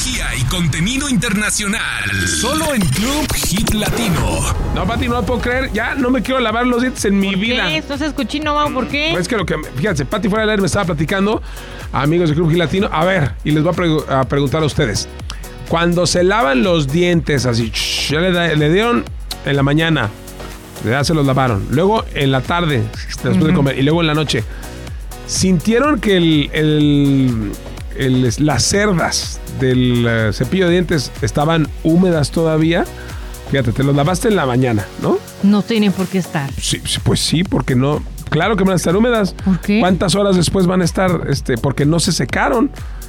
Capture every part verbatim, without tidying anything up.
tecnología y contenido internacional. Solo en Club Hit Latino. No, Pati, no lo puedo creer. Ya no me quiero lavar los dientes en mi ¿Por vida. qué? ¿Estás cochino, Mau? ¿Por qué? Pues es que lo que... Fíjense, Pati fuera del aire me estaba platicando, amigos de Club Hit Latino. A ver, y les voy a, pregu- a preguntar a ustedes. Cuando se lavan los dientes así, shh, ya le, da- le dieron en la mañana, ya se los lavaron. Luego en la tarde, después uh-huh. de comer, y luego en la noche. ¿Sintieron que el, el, el, las cerdas del uh, cepillo de dientes estaban húmedas todavía? Fíjate, te los lavaste en la mañana, ¿no? No tienen por qué estar. Sí, sí, pues sí, porque no... Claro que van a estar húmedas. ¿Por qué? ¿Cuántas horas después van a estar? Este, porque no se secaron.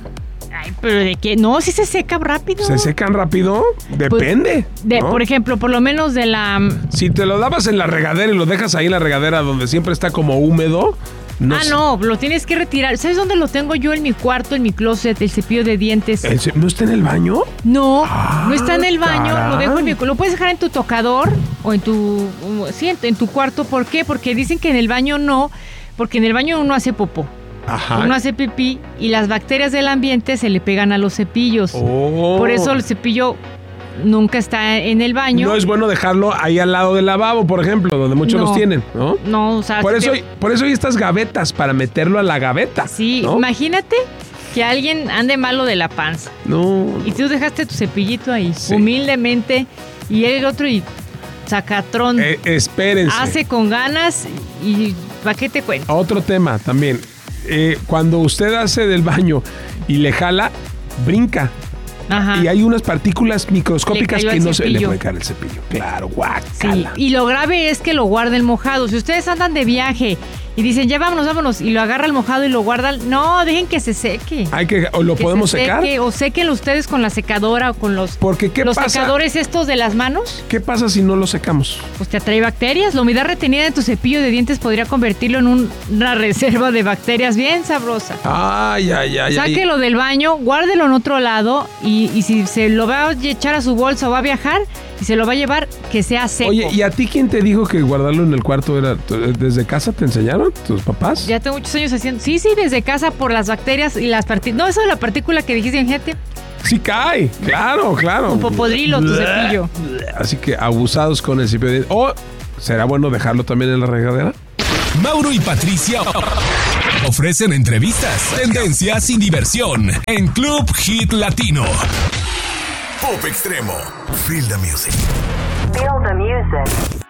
Ay, pero ¿de qué? No, si se seca rápido. ¿Se secan rápido? Depende. Pues, de, ¿no? Por ejemplo, por lo menos de la... Si te lo lavas en la regadera y lo dejas ahí en la regadera donde siempre está como húmedo... No ah, sé. no, lo tienes que retirar. ¿Sabes dónde lo tengo yo? En mi cuarto, en mi closet, el cepillo de dientes. ¿El ce- ¿No está en el baño? No, Ah, no está en el baño. caray. Lo dejo en mi... Lo puedes dejar en tu tocador o en tu... Sí, en, en tu cuarto. ¿Por qué? Porque dicen que en el baño no, porque en el baño uno hace popó. Ajá. Uno hace pipí y las bacterias del ambiente se le pegan a los cepillos. Oh. Por eso el cepillo nunca está en el baño. No es bueno dejarlo ahí al lado del lavabo, por ejemplo, donde muchos No. los tienen, ¿no? No, o sea... Por eso, te- hay, por eso hay estas gavetas, para meterlo a la gaveta. Sí, ¿no? imagínate que alguien ande malo de la panza No. y tú dejaste tu cepillito ahí, Sí. humildemente, y el otro y sacatrón Eh, espérense. hace con ganas y ¿para qué te cuento? Otro tema también. Eh, cuando usted hace del baño y le jala, brinca. Ajá. Y hay unas partículas microscópicas Le cayó que al no se le cepillo. puede caer el cepillo. Claro, Sí, guácala. y lo grave es que lo guarden mojado. Si ustedes andan de viaje y dicen, ya vámonos, vámonos, y lo agarra el mojado y lo guardan, no, dejen que se seque. Hay que, o lo Que podemos se secar. seque, o séquenlo ustedes con la secadora o con los, Porque ¿qué los pasa? secadores estos de las manos. ¿Qué pasa si no lo secamos? Pues te atrae bacterias. La humedad retenida en tu cepillo de dientes podría convertirlo en un- una reserva de bacterias bien sabrosa. Ay, ay, ay, ay. Sáquelo del baño, guárdelo en otro lado y, y si se lo va a echar a su bolsa o va a viajar y se lo va a llevar, que sea seco. Oye, ¿y a ti quién te dijo que guardarlo en el cuarto era... ¿Desde casa te enseñaron? ¿Tus papás? Ya tengo muchos años haciendo... Sí, sí, desde casa por las bacterias y las partículas... No, eso de la partícula que dijiste, gente. Sí cae, claro, claro. Un popodrilo, tu cepillo. Así que abusados con el cepillo de dientes. ¿O será bueno dejarlo también en la regadera? Mauro y Patricia ofrecen entrevistas, tendencias y diversión en Club Hit Latino. Pop Extremo. Feel the music. Feel the music.